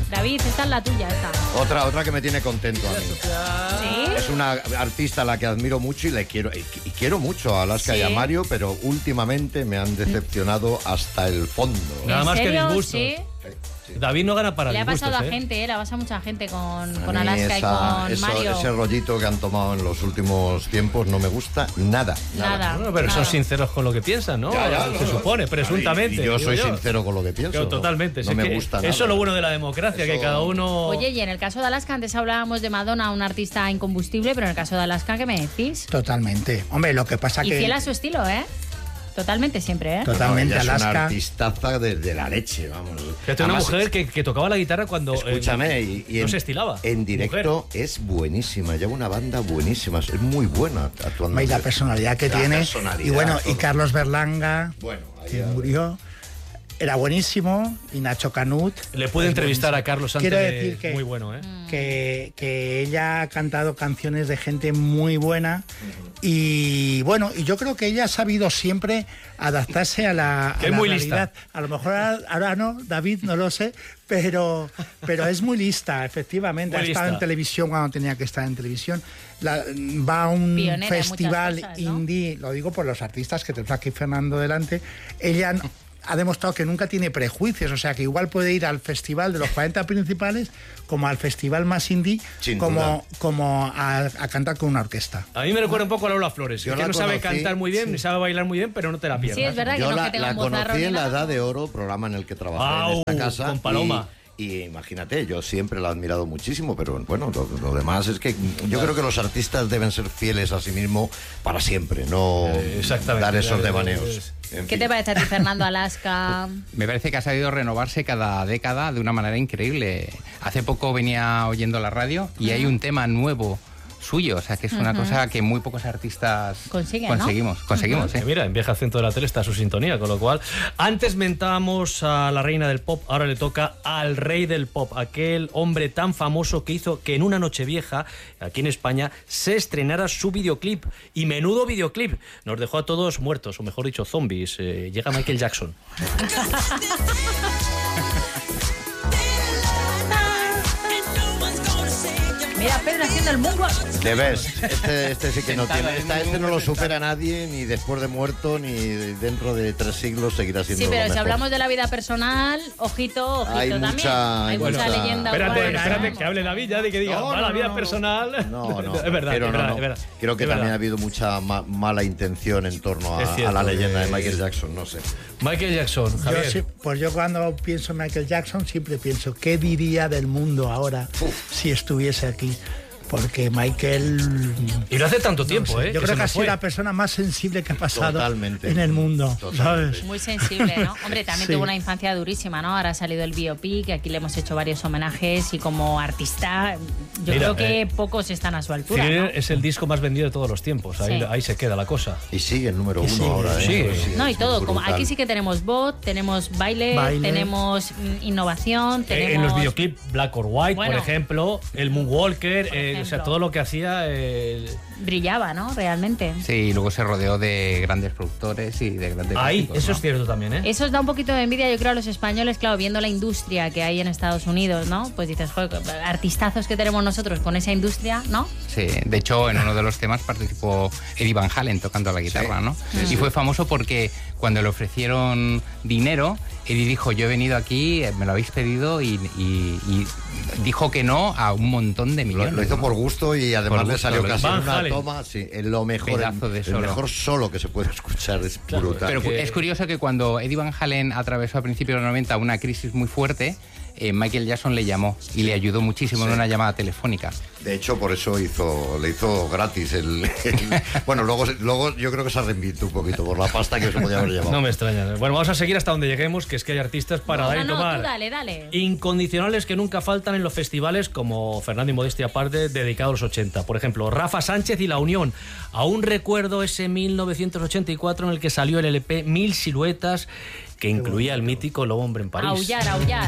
David, esta es la tuya, esta. Otra que me tiene contento a mí. ¿Sí? Es una artista a la que admiro mucho y quiero mucho a Alaska y a Mario, pero últimamente me han decepcionado hasta el fondo. Nada más que disgustos. ¿Sí? David no gana para le ha disgustos, pasado a gente, le ha pasado a mucha gente con Alaska y con Mario. Ese rollito que han tomado en los últimos tiempos no me gusta nada. Bueno, pero son sinceros con lo que piensan, ¿no? Se supone, presuntamente. Y yo soy sincero con lo que pienso. Totalmente. No me gusta nada. Eso es lo bueno de la democracia, que cada uno... Oye, y en el caso de Alaska, antes hablábamos de Madonna, un artista incombustible, pero en el caso de Alaska, ¿qué me decís? Totalmente. Hombre, lo que pasa y que... Y fiel a su estilo, ¿eh? Totalmente siempre, ¿eh? Totalmente, no, ella Alaska. Es una artistaza de la leche, vamos. Fíjate, una mujer que tocaba la guitarra cuando... Escúchame, y no se estilaba. En directo es buenísima, lleva una banda buenísima, es muy buena actuando. Y la personalidad que tiene. Y bueno, y Carlos Berlanga, que murió, era buenísimo, y Nacho Canut. Le pude entrevistar a Carlos antes. Quiero decir que, muy bueno, ¿eh? Que ella ha cantado canciones de gente muy buena. Y bueno, y yo creo que ella ha sabido siempre adaptarse a la muy realidad. Lista. A lo mejor ahora no, David, no lo sé, pero es muy lista, efectivamente. Ha estado en televisión cuando tenía que estar en televisión. Va a un pionera, festival cosas, ¿no? indie, lo digo por los artistas que tenemos aquí Fernando delante. Ella ha demostrado que nunca tiene prejuicios, o sea que igual puede ir al festival de los 40 principales como al festival más indie, como a cantar con una orquesta. A mí me recuerda un poco a Lola Flores, que no sabe cantar muy bien, ni sabe bailar muy bien, pero no te la pierdas. Sí, es verdad que yo no que tenga la conocí en La Edad de Oro, programa en el que trabajé en esta casa. Con Paloma. Y imagínate, yo siempre la he admirado muchísimo, pero bueno, lo demás es que yo creo que los artistas deben ser fieles a sí mismos para siempre, no dar esos devaneos. ¿Qué te parece a ti, Fernando, Alaska? Me parece que ha sabido renovarse cada década de una manera increíble. Hace poco venía oyendo la radio y hay un tema nuevo suyo, o sea que es una cosa que muy pocos artistas conseguimos. Mira, en Viaje al Centro de la Tele está su sintonía, con lo cual antes mentábamos a la reina del pop, ahora le toca al rey del pop, aquel hombre tan famoso que hizo que en una Nochevieja aquí en España se estrenara su videoclip, y menudo videoclip, nos dejó a todos muertos, o mejor dicho zombies. Llega Michael Jackson. Mira, Pedro haciendo el moonwalk. The best. Este sí que no tiene. Este no lo supera nadie, ni después de muerto, ni dentro de 3 siglos seguirá siendo. Sí, pero lo si mejor. hablamos de la vida personal, ojito Hay también. mucha leyenda. Espérate, que hable David ya de que diga, la vida personal. No. Es verdad, es verdad. Creo que también ha habido mucha mala intención en torno a la leyenda de Michael Jackson, no sé. Michael Jackson, Javier. Yo cuando pienso en Michael Jackson siempre pienso, ¿qué diría del mundo ahora si estuviese aquí? Porque Michael... Y lo hace tanto tiempo, Yo creo que ha sido la persona más sensible que ha pasado en el mundo. ¿Sabes? Muy sensible, ¿no? Hombre, también tuvo una infancia durísima, ¿no? Ahora ha salido el biopic, aquí le hemos hecho varios homenajes, y como artista, yo creo que pocos están a su altura. Thriller, ¿no? Es el disco más vendido de todos los tiempos, ahí se queda la cosa. Y sigue el número 1 ahora, ¿eh? Sí. No, y todo, como aquí sí que tenemos voz, tenemos baile. Tenemos innovación, tenemos... En los videoclips Black or White, por ejemplo, el Moonwalker, o sea, todo lo que hacía... brillaba, ¿no? Realmente. Sí, y luego se rodeó de grandes productores y de grandes... Eso es cierto también, ¿eh? Eso os da un poquito de envidia, yo creo, a los españoles, claro, viendo la industria que hay en Estados Unidos, ¿no? Pues dices, joder, artistazos que tenemos nosotros con esa industria, ¿no? Sí, de hecho, en uno de los temas participó Eddie Van Halen tocando la guitarra, ¿no? Y fue famoso porque cuando le ofrecieron dinero, Eddie dijo, yo he venido aquí, me lo habéis pedido, y dijo que no a un montón de millones. Lo hizo por gusto, y además le salió casi Van una Halen. toma, lo mejor, el mejor solo que se puede escuchar, es brutal. Pero es curioso que cuando Eddie Van Halen atravesó a principios de los 90 una crisis muy fuerte, Michael Jackson le llamó y le ayudó muchísimo en una llamada telefónica. De hecho, por eso le hizo gratis bueno, luego yo creo que se arrepintió un poquito por la pasta que se podía haber llevado. No me extraña. Bueno, vamos a seguir hasta donde lleguemos, que es que hay artistas para dar y tomar. Tú dale. Incondicionales que nunca faltan en los festivales, como Fernando y Modestia aparte, dedicado a los 80. Por ejemplo, Rafa Sánchez y La Unión. Aún recuerdo ese 1984 en el que salió el LP 1000 siluetas, que incluía el mítico Lobo Hombre en París. Aullar.